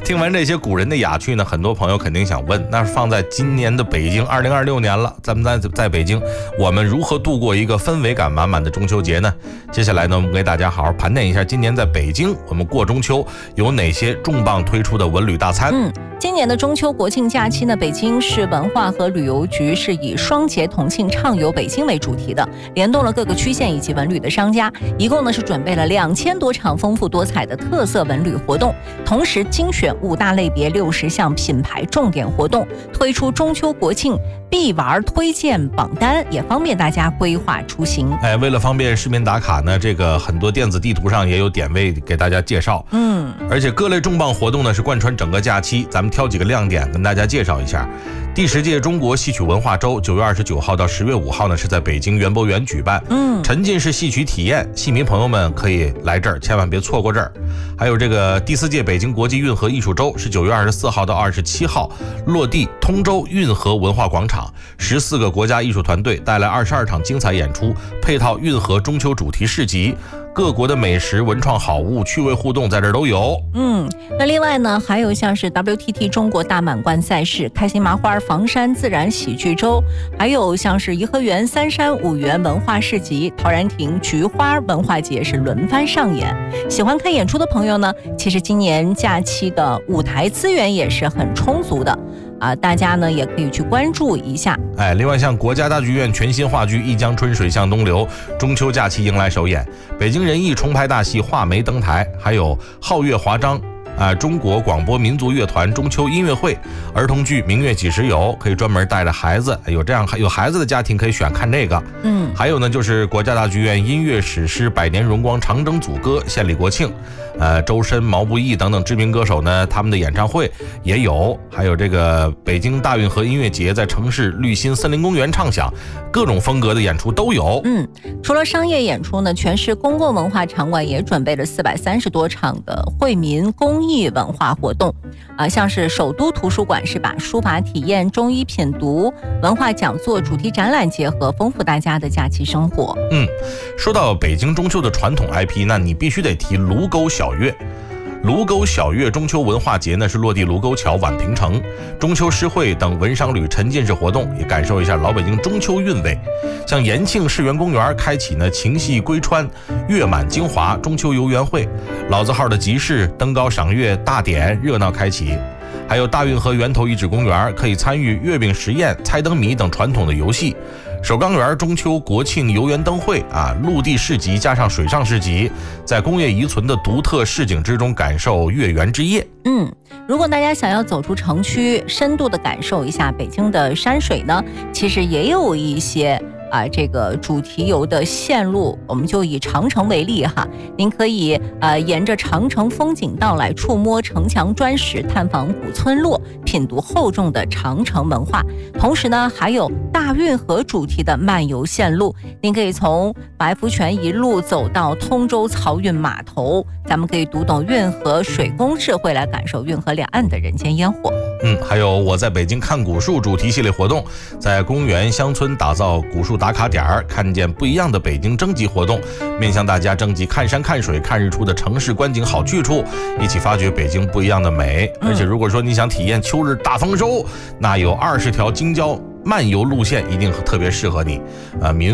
听完这些古人的雅趣呢，很多朋友肯定想问，那是放在今年的北京2026年了，咱们在北京，我们如何度过一个氛围感满满的中秋节呢？接下来呢，我们给大家好好盘点一下今年在北京我们过中秋有哪些重磅推出的文旅大餐。 今年的中秋国庆假期呢，北京市文化和旅游局是以双节同庆畅游北京为主题的，联动了各个区县以及文旅的商家，一共呢是准备了2000多场丰富多彩的特色文旅活动，同时精选5大类别60项品牌重点活动，推出中秋国庆必玩推荐榜单，也方便大家规划出行。 为了方便市民打卡呢，这个很多电子地图上也有点位给大家介绍。而且各类重磅活动呢是贯穿整个假期，咱们挑几个亮点跟大家介绍一下。第10届中国戏曲文化周9月29号到10月5号呢是在北京园博园举办，沉浸式戏曲体验，戏迷朋友们可以来这儿，千万别错过这儿。还有这个第4届北京国际运河艺术周是9月24号到27号落地通州运河文化广场，14个国家艺术团队带来22场精彩演出，配套运河中秋主题市集，各国的美食、文创好物、趣味互动在这儿都有。 那另外呢，还有像是 WTT 中国大满贯赛事、开心麻花房山自然喜剧周，还有像是颐和园三山五园文化市集、陶然亭菊花文化节是轮番上演。喜欢看演出的朋友呢，其实今年假期的舞台资源也是很充足的。大家呢也可以去关注一下。 另外像国家大剧院全新话剧《一江春水向东流》中秋假期迎来首演，北京人艺重拍大戏《画眉》登台，还有皓月华章中国广播民族乐团中秋音乐会，儿童剧《明月几时有》可以专门带着孩子，有孩子的家庭可以选看这个。还有呢就是国家大剧院音乐史诗百年荣光长征组歌献礼国庆，周深、毛不易等等知名歌手呢他们的演唱会也有，还有这个北京大运河音乐节在城市绿心森林公园唱响，各种风格的演出都有。 除了商业演出呢，全市公共文化场馆也准备了430多场的惠民公益文化活动，像是首都图书馆是把书法体验、中医品读、文化讲座、主题展览结合，丰富大家的假期生活。 说到北京中秋的传统 IP， 那你必须得提卢沟晓月。卢沟晓月中秋文化节呢是落地卢沟桥、宛平城，中秋诗会等文商旅沉浸式活动，也感受一下老北京中秋韵味。像延庆世园公园开启呢情系归川、月满京华中秋游园会，老字号的集市、登高赏月大典热闹开启。还有大运河源头遗址公园可以参与月饼实验、猜灯谜等传统的游戏。首钢园中秋国庆游园灯会陆地市集加上水上市集，在工业遗存的独特市景之中感受月圆之夜。 如果大家想要走出城区，深度的感受一下北京的山水呢，其实也有一些这个主题游的线路，我们就以长城为例哈，您可以沿着长城风景道来触摸城墙砖石，探访古村落，品读厚重的长城文化。同时呢，还有大运河主题的漫游线路，您可以从白福泉一路走到通州漕运码头，咱们可以读懂运河水工智慧，来感受运河两岸的人间烟火。 还有我在北京看古树主题系列活动，在公园乡村打造古树打卡点，看见不一样的北京征集活动，面向大家征集看山看水看日出的城市观景好去处，一起发掘北京不一样的美。而且如果说你想体验秋日大丰收，那有20条京郊漫游路线一定特别适合你。民